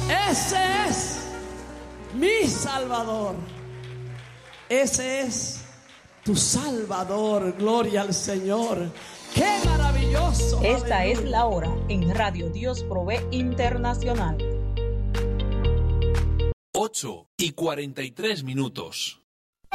Ese es mi Salvador. Ese es tu Salvador. Gloria al Señor. ¡Qué maravilloso! Esta es la hora en Radio Dios Provee Internacional. 8:43.